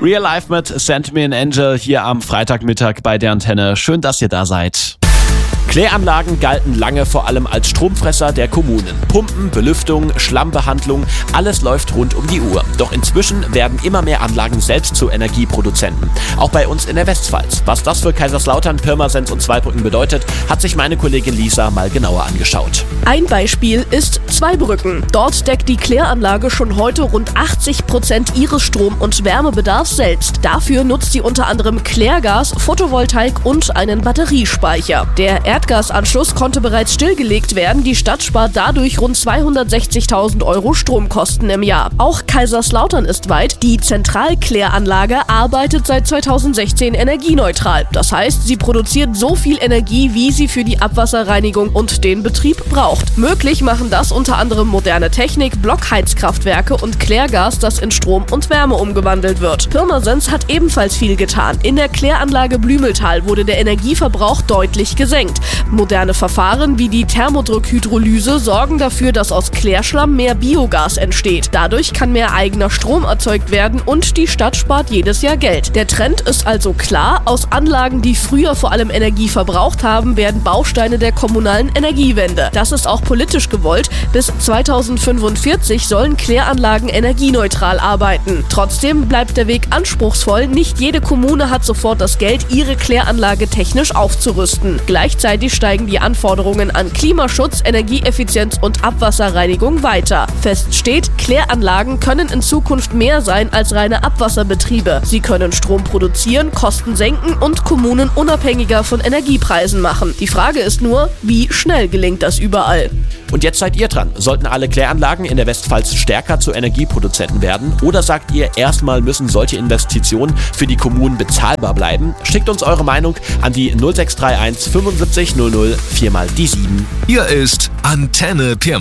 Real Life mit Send Me an Angel hier am Freitagmittag bei der Antenne. Schön, dass ihr da seid. Kläranlagen galten lange vor allem als Stromfresser der Kommunen. Pumpen, Belüftung, Schlammbehandlung, alles läuft rund um die Uhr. Doch inzwischen werden immer mehr Anlagen selbst zu Energieproduzenten. Auch bei uns in der Westpfalz. Was das für Kaiserslautern, Pirmasens und Zweibrücken bedeutet, hat sich meine Kollegin Lisa mal genauer angeschaut. Ein Beispiel ist Zweibrücken. Dort deckt die Kläranlage schon heute rund 80% ihres Strom- und Wärmebedarfs selbst. Dafür nutzt sie unter anderem Klärgas, Photovoltaik und einen Batteriespeicher. Der Erdgasanschluss konnte bereits stillgelegt werden. Die Stadt spart dadurch rund 260.000 € Stromkosten im Jahr. Auch Kaiserslautern ist weit. Die Zentralkläranlage arbeitet seit 2016 energieneutral. Das heißt, sie produziert so viel Energie, wie sie für die Abwasserreinigung und den Betrieb braucht. Möglich machen das unter anderem moderne Technik, Blockheizkraftwerke und Klärgas, das in Strom und Wärme umgewandelt wird. Pirmasens hat ebenfalls viel getan. In der Kläranlage Blümeltal wurde der Energieverbrauch deutlich gesenkt. Moderne Verfahren wie die Thermodruckhydrolyse sorgen dafür, dass aus Klärschlamm mehr Biogas entsteht. Dadurch kann mehr eigener Strom erzeugt werden und die Stadt spart jedes Jahr Geld. Der Trend ist also klar: Aus Anlagen, die früher vor allem Energie verbraucht haben, werden Bausteine der kommunalen Energiewende. Das ist auch politisch gewollt. Bis 2045 sollen Kläranlagen energieneutral arbeiten. Trotzdem bleibt der Weg anspruchsvoll. Nicht jede Kommune hat sofort das Geld, ihre Kläranlage technisch aufzurüsten. Gleichzeitig steigen die Anforderungen an Klimaschutz, Energieeffizienz und Abwasserreinigung weiter. Fest steht, Kläranlagen können in Zukunft mehr sein als reine Abwasserbetriebe. Sie können Strom produzieren, Kosten senken und Kommunen unabhängiger von Energiepreisen machen. Die Frage ist nur, wie schnell gelingt das überall? Und jetzt seid ihr dran. Sollten alle Kläranlagen in der Westpfalz stärker zu Energieproduzenten werden? Oder sagt ihr, erstmal müssen solche Investitionen für die Kommunen bezahlbar bleiben? Schickt uns eure Meinung an die 0631 75 00 4 mal die 7. Hier ist Antenne Pirmasens.